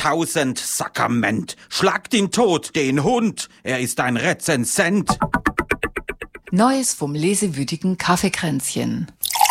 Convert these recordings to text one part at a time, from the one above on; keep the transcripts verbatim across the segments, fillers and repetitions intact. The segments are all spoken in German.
Tausend Sakrament. Schlagt ihn tot, den Hund. Er ist ein Rezensent. Neues vom lesewütigen Kaffeekränzchen.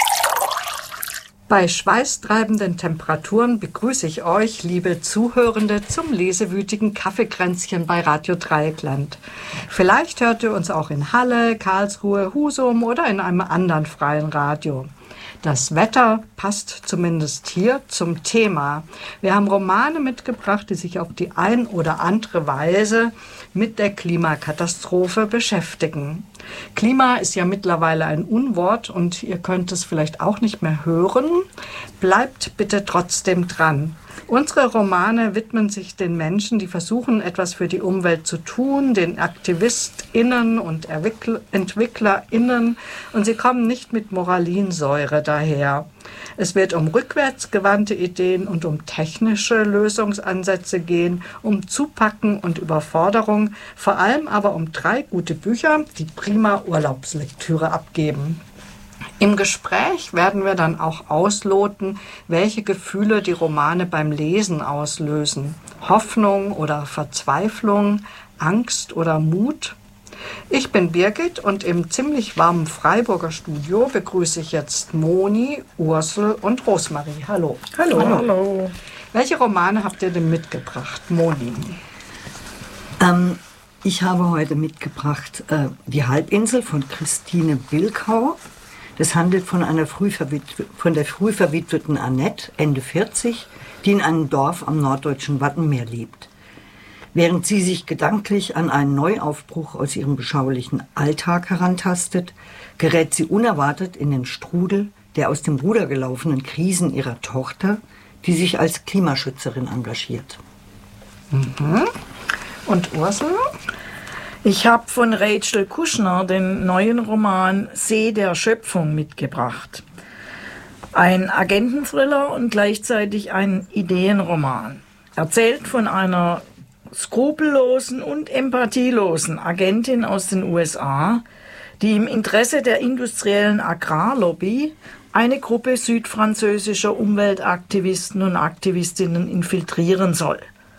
Bei schweißtreibenden Temperaturen begrüße ich euch, liebe Zuhörende, zum lesewütigen Kaffeekränzchen bei Radio Dreieckland. Vielleicht hört ihr uns auch in Halle, Karlsruhe, Husum oder in einem anderen freien Radio. Das Wetter passt zumindest hier zum Thema. Wir haben Romane mitgebracht, die sich auf die ein oder andere Weise mit der Klimakatastrophe beschäftigen. Klima ist ja mittlerweile ein Unwort und ihr könnt es vielleicht auch nicht mehr hören. Bleibt bitte trotzdem dran. Unsere Romane widmen sich den Menschen, die versuchen, etwas für die Umwelt zu tun, den AktivistInnen und EntwicklerInnen, und sie kommen nicht mit Moralinsäure daher. Es wird um rückwärtsgewandte Ideen und um technische Lösungsansätze gehen, um Zupacken und Überforderung, vor allem aber um drei gute Bücher, die prima Urlaubslektüre abgeben. Im Gespräch werden wir dann auch ausloten, welche Gefühle die Romane beim Lesen auslösen. Hoffnung oder Verzweiflung, Angst oder Mut. Ich bin Birgit und im ziemlich warmen Freiburger Studio begrüße ich jetzt Moni, Ursel und Rosmarie. Hallo. Hallo. Hallo. Hallo. Welche Romane habt ihr denn mitgebracht, Moni? Ähm, ich habe heute mitgebracht äh, Die Halbinsel von Christine Bilkau. Das handelt von einer früh von der früh verwitweten Annette, Ende vierzig, die in einem Dorf am norddeutschen Wattenmeer lebt. Während sie sich gedanklich an einen Neuaufbruch aus ihrem beschaulichen Alltag herantastet, gerät sie unerwartet in den Strudel der aus dem Ruder gelaufenen Krisen ihrer Tochter, die sich als Klimaschützerin engagiert. Mhm. Und Ursel? Ich habe von Rachel Kushner den neuen Roman See der Schöpfung mitgebracht. Ein Agententhriller und gleichzeitig ein Ideenroman. Erzählt von einer skrupellosen und empathielosen Agentin aus den U S A, die im Interesse der industriellen Agrarlobby eine Gruppe südfranzösischer Umweltaktivisten und Aktivistinnen infiltrieren soll.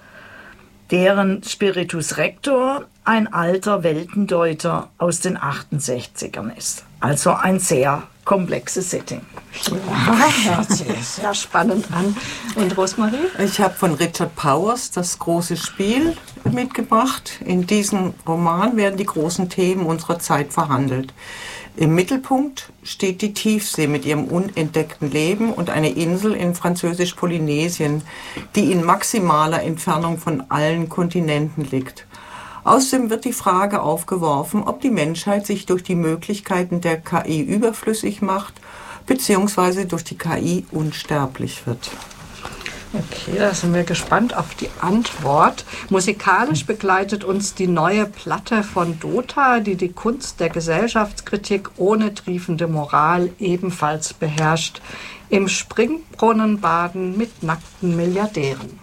Deren Spiritus Rector ein alter Weltendeuter aus den achtundsechzigern ist. Also ein sehr komplexes Setting. Ja, hört sich sehr spannend an. Und Rosmarie? Ich habe von Richard Powers Das große Spiel mitgebracht. In diesem Roman werden die großen Themen unserer Zeit verhandelt. Im Mittelpunkt steht die Tiefsee mit ihrem unentdeckten Leben und eine Insel in Französisch-Polynesien, die in maximaler Entfernung von allen Kontinenten liegt. Außerdem wird die Frage aufgeworfen, ob die Menschheit sich durch die Möglichkeiten der K I überflüssig macht, beziehungsweise durch die K I unsterblich wird. Okay, da sind wir gespannt auf die Antwort. Musikalisch begleitet uns die neue Platte von Dota, die die Kunst der Gesellschaftskritik ohne triefende Moral ebenfalls beherrscht. Im Springbrunnen baden mit nackten Milliardären.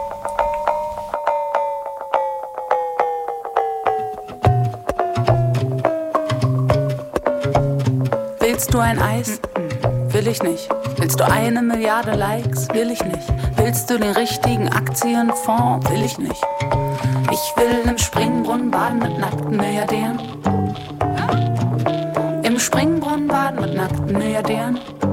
Willst du ein Eis? Will ich nicht. Willst du eine Milliarde Likes? Will ich nicht. Willst du den richtigen Aktienfonds? Will ich nicht. Ich will im Springbrunnen baden mit nackten Milliardären. Im Springbrunnen baden mit nackten Milliardären.